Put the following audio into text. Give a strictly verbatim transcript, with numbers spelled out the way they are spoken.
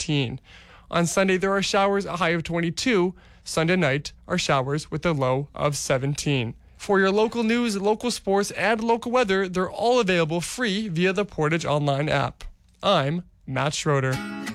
nineteen. On Sunday, there are showers, a high of twenty-two. Sunday night are showers with a low of seventeen. For your local news, local sports, and local weather, they're all available free via the Portage Online app. I'm Matt Schroeder.